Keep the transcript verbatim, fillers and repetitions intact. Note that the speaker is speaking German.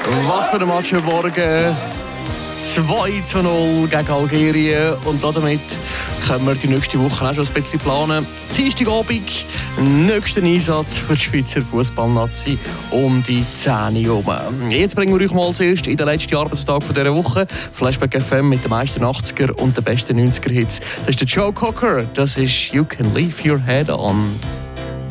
Was für ein Match heute Morgen. zwei zu null gegen Algerien. Und damit können wir die nächste Woche auch schon ein bisschen planen. Dienstagabend, nächster Einsatz für die Schweizer Fußballnazi um die zehn Uhr herum. Jetzt bringen wir euch mal zuerst in den letzten Arbeitstag dieser Woche Flashback F M mit den meisten achtziger und den besten neunziger Hits. Das ist der Joe Cocker. Das ist «You Can Leave Your Head On».